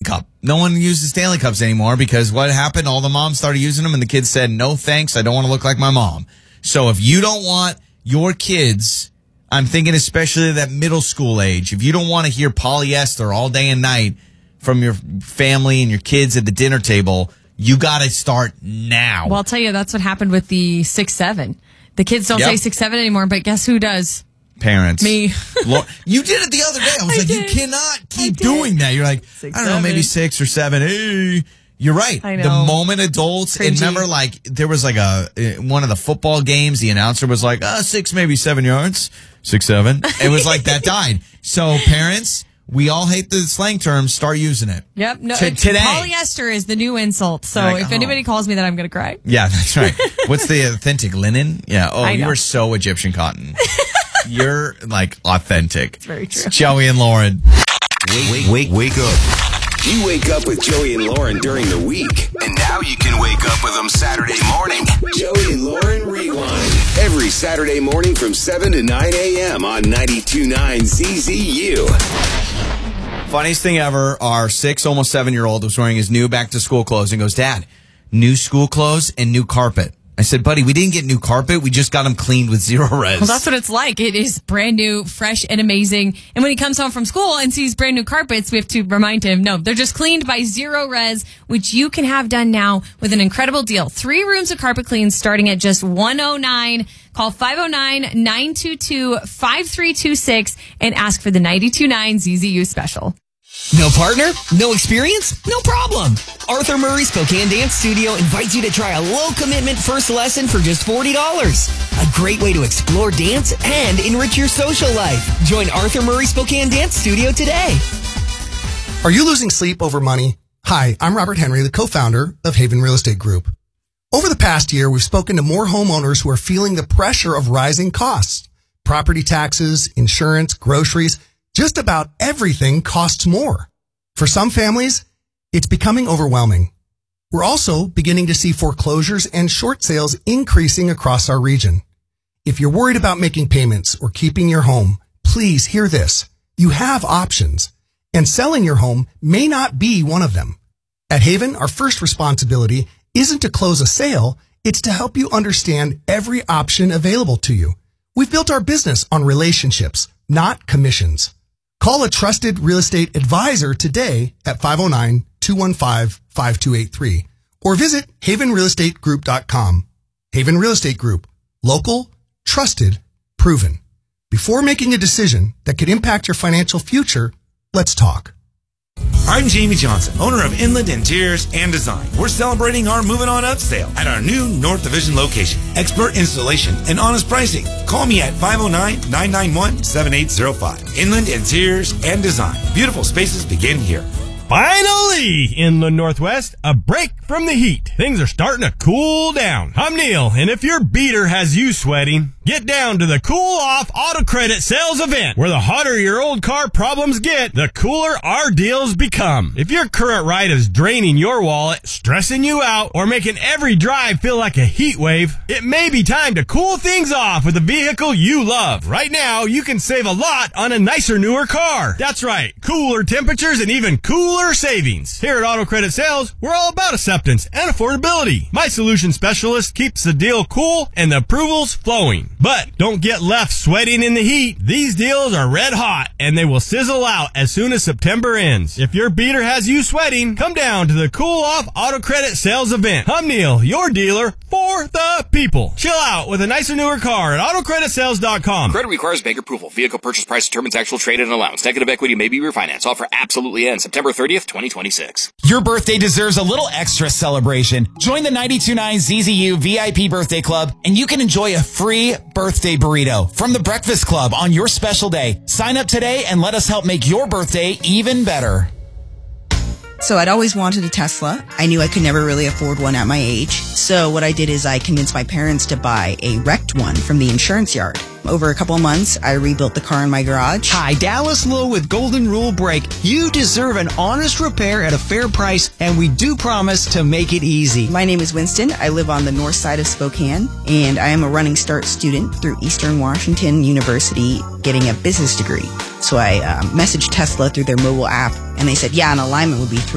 Cup. No one uses Stanley Cups anymore because what happened? All the moms started using them and the kids said, no thanks, I don't want to look like my mom. So if you don't want your kids, I'm thinking especially that middle school age, if you don't want to hear polyester all day and night from your family and your kids at the dinner table, you got to start now. Well, I'll tell you, that's what happened with the 6-7. The kids don't say 6-7 anymore, but guess who does? Parents. Me. You did it the other day. I was like, you cannot keep doing that. You're like, 6, I don't know, maybe 6 or 7. Hey, you're right. I know. The moment adults, and remember, like, there was like one of the football games, the announcer was like, 6, maybe 7 yards. 6, 7. It was like that died. So parents, we all hate the slang terms. Start using it. Yep. No, today. Polyester is the new insult. So like, if anybody calls me that, I'm going to cry. Yeah, that's right. What's the authentic linen? Yeah. Oh, you know. are so Egyptian cotton. You're like authentic. It's very true. It's Joey and Lauren. Wake up. You wake up with Joey and Lauren during the week. And now you can wake up with them Saturday morning. Joey and Lauren Rewind. Every Saturday morning from 7 to 9 a.m. on 92.9 ZZU. Funniest thing ever, our 6, almost 7-year-old was wearing his new back-to-school clothes and goes, Dad, new school clothes and new carpet. I said, buddy, we didn't get new carpet. We just got them cleaned with zero res. Well, that's what it's like. It is brand new, fresh, and amazing. And when he comes home from school and sees brand new carpets, we have to remind him, no, they're just cleaned by zero res, which you can have done now with an incredible deal. 3 rooms of carpet cleans starting at just $109. Call 509-922-5326 and ask for the 92.9 ZZU special. No partner? No experience? No problem. Arthur Murray Spokane Dance Studio invites you to try a low-commitment first lesson for just $40. A great way to explore dance and enrich your social life. Join Arthur Murray Spokane Dance Studio today. Are you losing sleep over money? Hi, I'm Robert Henry, the co-founder of Haven Real Estate Group. Over the past year, we've spoken to more homeowners who are feeling the pressure of rising costs. Property taxes, insurance, groceries, just about everything costs more. For some families, it's becoming overwhelming. We're also beginning to see foreclosures and short sales increasing across our region. If you're worried about making payments or keeping your home, please hear this. You have options, and selling your home may not be one of them. At Haven, our first responsibility isn't to close a sale, it's to help you understand every option available to you. We've built our business on relationships, not commissions. Call a trusted real estate advisor today at 509-215-5283 or visit havenrealestategroup.com. Haven Real Estate Group. Local, trusted, proven. Before making a decision that could impact your financial future, let's talk. I'm Jamie Johnson, owner of Inland Interiors and Design. We're celebrating our Moving On Up sale at our new North Division location. Expert installation and honest pricing. Call me at 509-991-7805. Inland Interiors and Design. Beautiful spaces begin here. Finally, in the Northwest, a break from the heat. Things are starting to cool down. I'm Neil, and if your beater has you sweating, get down to the Cool Off Auto Credit Sales Event, where the hotter your old car problems get, the cooler our deals become. If your current ride is draining your wallet, stressing you out, or making every drive feel like a heat wave, it may be time to cool things off with a vehicle you love. Right now, you can save a lot on a nicer, newer car. That's right, cooler temperatures and even cooler savings. Here at Auto Credit Sales, we're all about acceptance and affordability. My solution specialist keeps the deal cool and the approvals flowing. But don't get left sweating in the heat. These deals are red hot and they will sizzle out as soon as September ends. If your beater has you sweating, come down to the Cool Off Auto Credit Sales Event. I'm Neil, your dealer for the people. Chill out with a nicer, newer car at AutoCreditSales.com. Credit requires bank approval. Vehicle purchase price determines actual trade and allowance. Negative equity may be refinanced. Offer absolutely ends September 30th, 2026. Your birthday deserves a little extra celebration. Join the 92.9 ZZU VIP Birthday Club, and you can enjoy a free birthday burrito from the Breakfast Club on your special day. Sign up today and let us help make your birthday even better. So I'd always wanted a Tesla. I knew I could never really afford one at my age. So what I did is I convinced my parents to buy a wrecked one from the insurance yard. Over a couple of months, I rebuilt the car in my garage. Hi, Dallas Lowe with Golden Rule Brake. You deserve an honest repair at a fair price, and we do promise to make it easy. My name is Winston. I live on the north side of Spokane, and I am a Running Start student through Eastern Washington University getting a business degree. So I messaged Tesla through their mobile app, and they said, yeah, an alignment would be